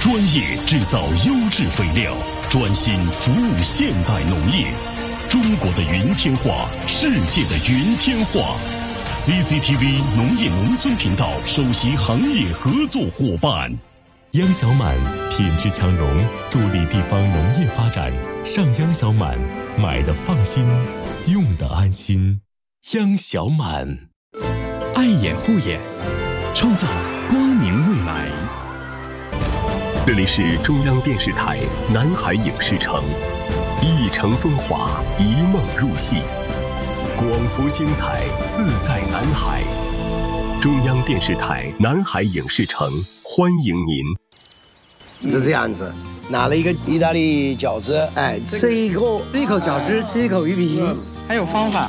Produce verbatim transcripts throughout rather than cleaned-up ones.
专业制造优质肥料，专心服务现代农业。中国的云天化，世界的云天化。C C T V 农业农村频道首席行业合作伙伴。 央小满品质强融，助力地方农业发展。上央小满，买的放心，用的安心。央小满， 爱眼护眼，创造光明未来。 这里是中央电视台南海影视城，一城风华，一梦入戏，广福精彩，自在南海。中央电视台南海影视城欢迎您。 是这样子，拿了一个意大利饺子，哎，吃一口， 吃一口饺子，吃一口鱼皮，嗯、 还有方法。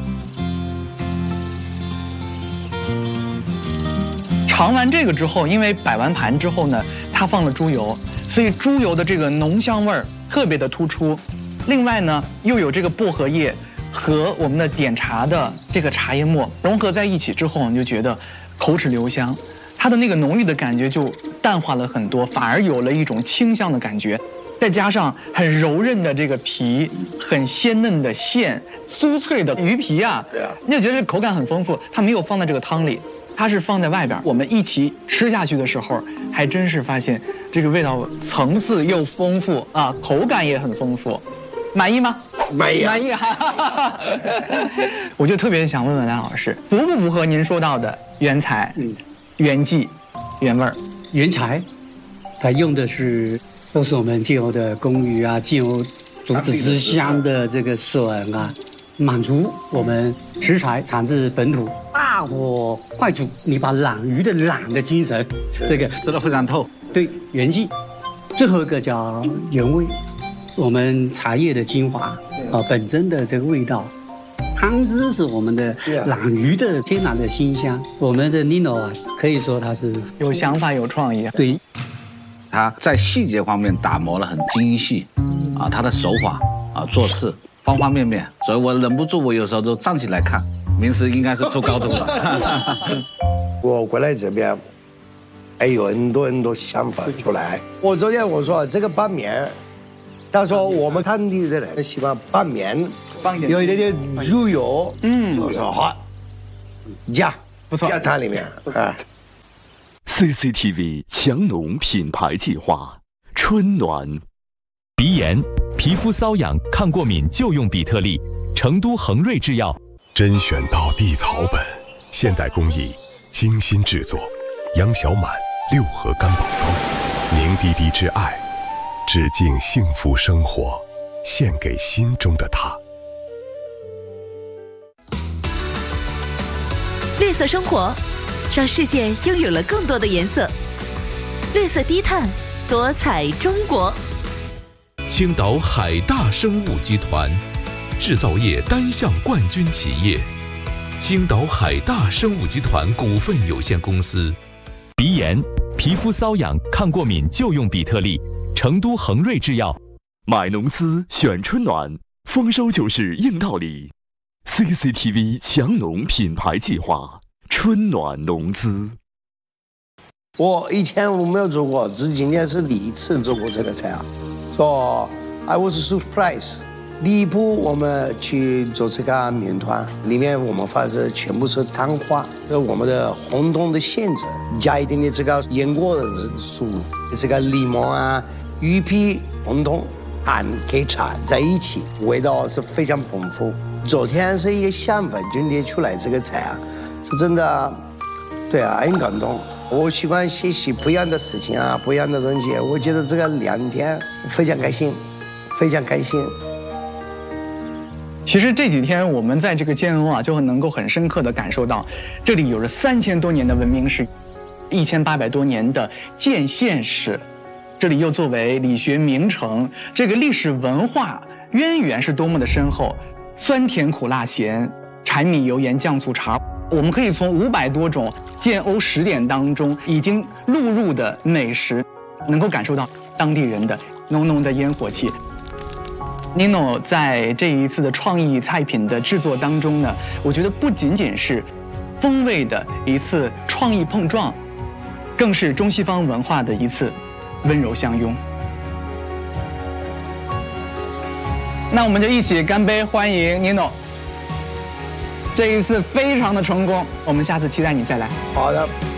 尝完这个之后，因为摆完盘之后呢，它放了猪油，所以猪油的这个浓香味儿特别的突出。另外呢，又有这个薄荷叶和我们的点茶的这个茶叶末融合在一起之后，你就觉得口齿留香，它的那个浓郁的感觉就淡化了很多，反而有了一种清香的感觉。再加上很柔韧的这个皮，很鲜嫩的馅，酥脆的鱼皮啊，对啊，你就觉得口感很丰富。它没有放在这个汤里，它是放在外边。我们一起吃下去的时候，还真是发现这个味道层次又丰富啊，口感也很丰富。满意吗？ 满意， 满意。我就特别想问问蓝老师，符不符合您说到的原材、嗯、原剂、原味儿？ 原材，它用的是。都是我们建瓯的公鱼啊，建瓯竹子之乡的这个笋啊，满足我们食材产自本土，大火快煮，你把懒鱼的懒的精神，这个吃得非常透。 对，原剂，最后一个叫原味，我们茶叶的精华啊，本身的这个味道。汤汁是我们的懒鱼的天然的馨香。我们的 Nino 啊，可以说他是有想法、有创意。 对。 他在细节方面打磨得很精细，啊，他的手法啊，做事方方面面，所以我忍不住，我有时候都站起来看。明师应该是出高徒了。 我过来这边，还有很多很多想法出来。我昨天我说这个拌面，他说我们当地的人喜欢拌面，有一点点猪油，嗯，我说好，加不错， 加它里面啊。 C C T V 强农品牌计划，春暖。 鼻炎、皮肤瘙痒、抗过敏就用比特利，成都恒瑞制药。 甄选到地草本，现代工艺，精心制作。杨小满六合干宝汤，凝滴滴之爱，致敬幸福生活，献给心中的他。 绿色生活。让世界拥有了更多的颜色，绿色低碳，多彩中国。 青岛海大生物集团，制造业单项冠军企业。青岛海大生物集团股份有限公司。 鼻炎、皮肤瘙痒、抗过敏就用比特利，成都恒瑞制药。 买农资选春暖，丰收就是硬道理。C C T V 强农品牌计划。春暖农资， 我以前我没有做过，这今年是第一次做过这个菜啊。说 I was surprised。第一步我们去做这个面团，里面我们发现全部是糖化，这我们的红彤的馅子，加一点点这个腌过的素，这个柠檬啊、鱼皮、红彤、含给茶在一起，味道是非常丰富。昨天是一个想法就列出来这个菜啊。是真的，对啊，很感动。我喜欢学习不一样的事情啊，不一样的东西。我觉得这个两天非常开心，非常开心。 其实这几天我们在这个建瓯啊，就能够很深刻地感受到，这里有着三千多年的文明史，一千八百多年的建县史，这里又作为理学名城，这个历史文化渊源是多么的深厚，酸甜苦辣咸，柴米油盐酱醋茶。我们可以从五百多种建瓯食典当中已经录入的美食，能够感受到当地人的浓浓的烟火气。Nino 在这一次的创意菜品的制作当中呢，我觉得不仅仅是风味的一次创意碰撞，更是中西方文化的一次温柔相拥。那我们就一起干杯，欢迎 Nino。这一次非常的成功，我们下次期待你再来。 好的。